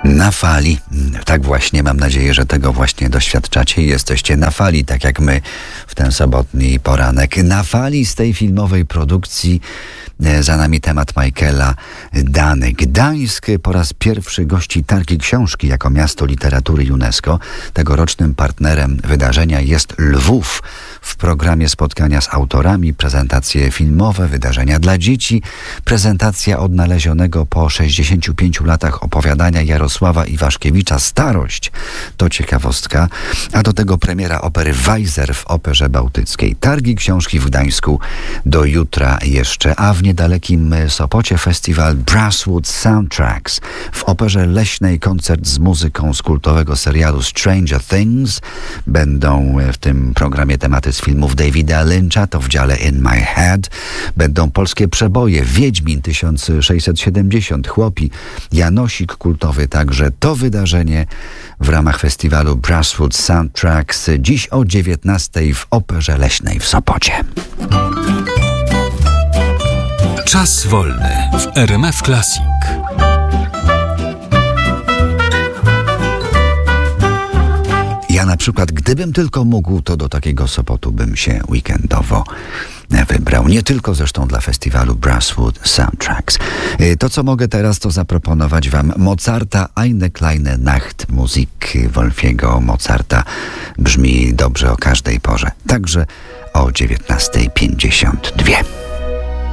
Na fali. Tak właśnie, mam nadzieję, że tego właśnie doświadczacie i jesteście na fali, tak jak my w ten sobotni poranek. Na fali z tej filmowej produkcji. Za nami temat Michaela Dany. Gdańsk po raz pierwszy gości Targi Książki jako miasto literatury UNESCO. Tegorocznym partnerem wydarzenia jest Lwów. W programie spotkania z autorami, prezentacje filmowe, wydarzenia dla dzieci, prezentacja odnalezionego po 65 latach opowiadania Jarosława Iwaszkiewicza Starość. To ciekawostka. A do tego premiera opery Weiser w Operze Bałtyckiej. Targi Książki w Gdańsku do jutra jeszcze, a w niedalekim Sopocie festiwal Brasswood Soundtracks. W Operze Leśnej koncert z muzyką z kultowego serialu Stranger Things. Będą w tym programie tematy z filmów Davida Lyncha, to w dziale In My Head. Będą polskie przeboje, Wiedźmin 1670, Chłopi, Janosik kultowy, także to wydarzenie w ramach festiwalu Brasswood Soundtracks dziś o 19:00 w Operze Leśnej w Sopocie. Czas wolny w RMF Classic. Ja na przykład, gdybym tylko mógł, to do takiego Sopotu bym się weekendowo wybrał. Nie tylko zresztą dla festiwalu Brasswood Soundtracks. To, co mogę teraz, to zaproponować wam Mozarta Eine kleine Nachtmusik Wolfiego Mozarta. Brzmi dobrze o każdej porze. Także o 19:52.